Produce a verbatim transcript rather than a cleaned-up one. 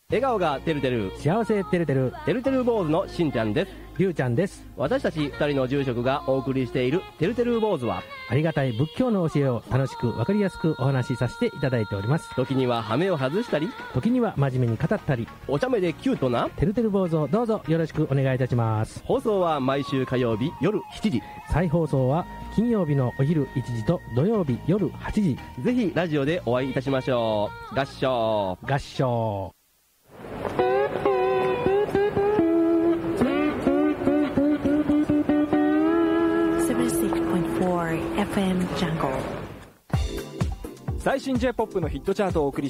笑顔がてるてる幸せてるてるてるてる坊主のしんちゃんです。 りゅうちゃんです。 私たちふたりの住職がお送りしているてるてる坊主は、 ありがたい仏教の教えを楽しくわかりやすくお話しさせていただいております。 時には羽目を外したり、 時には真面目に語ったり、 お茶目でキュートなてるてる坊主をどうぞよろしくお願いいたします。 放送は毎週火曜日夜しちじ、 再放送は金曜日のお昼いちじと土曜日夜はちじ。 ぜひラジオでお会いいたしましょう。合唱合唱。 エフエム Jungle。 最新 J-ポップ のヒットチャートをお送り